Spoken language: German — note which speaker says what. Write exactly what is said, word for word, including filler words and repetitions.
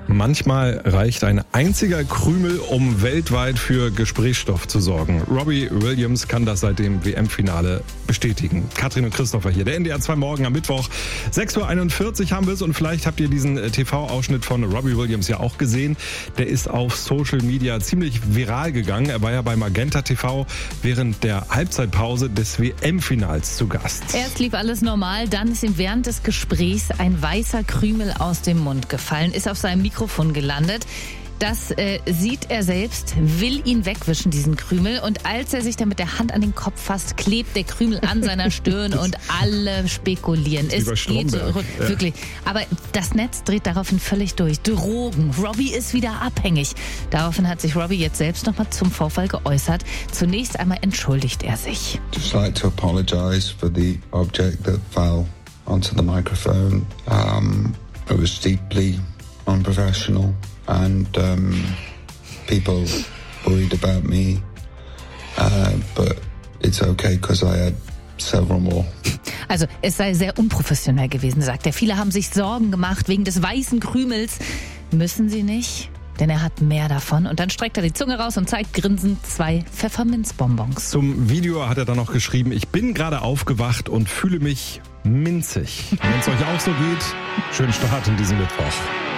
Speaker 1: Manchmal reicht ein einziger Krümel, um weltweit für Gesprächsstoff zu sorgen. Robbie Williams kann das seit dem W M-Finale bestätigen. Katrin und Christopher hier, der N D R zwei Morgen am Mittwoch. sechs Uhr einundvierzig haben wir es und vielleicht habt ihr diesen T V-Ausschnitt von Robbie Williams ja auch gesehen. Der ist auf Social Media ziemlich viral gegangen. Er war ja bei Magenta T V während der Halbzeitpause des W M-Finals zu Gast.
Speaker 2: Erst lief alles normal, dann ist ihm während des Gesprächs ein weißer Krümel aus dem Mund gefallen, ist auf seinem Mikrofon gelandet. Das äh, sieht er selbst, will ihn wegwischen, diesen Krümel. Und als er sich dann mit der Hand an den Kopf fasst, klebt der Krümel an seiner Stirn und alle spekulieren. Es geht
Speaker 1: ja.
Speaker 2: wirklich. Aber das Netz dreht daraufhin völlig durch. Drogen. Robbie ist wieder abhängig. Daraufhin hat sich Robbie jetzt selbst nochmal zum Vorfall geäußert. Zunächst einmal entschuldigt er sich.
Speaker 3: Just like to apologize for the object that fell onto the microphone. Um, it was deeply unprofessional. And um, people worried about me, uh, but it's okay because I had several more.
Speaker 2: Also es sei sehr unprofessionell gewesen, sagt er. Viele haben sich Sorgen gemacht wegen des weißen Krümels. Müssen sie nicht, denn er hat mehr davon. Und dann streckt er die Zunge raus und zeigt grinsend zwei Pfefferminzbonbons.
Speaker 1: Zum Video hat er dann noch geschrieben, ich bin gerade aufgewacht und fühle mich minzig. Wenn es euch auch so geht, schönen Start in diesem Mittwoch.